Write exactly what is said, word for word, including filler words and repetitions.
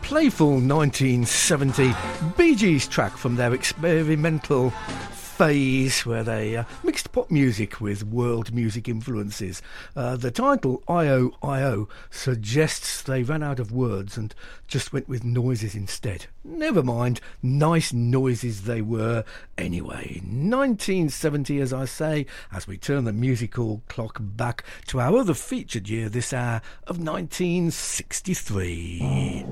playful nineteen seventy Bee Gees track from their experimental phase where they uh, mixed pop music with world music influences. Uh, the title I O I O suggests they ran out of words and just went with noises instead. Never mind, nice noises they were anyway. nineteen seventy, as I say, as we turn the musical clock back to our other featured year this hour of nineteen sixty-three.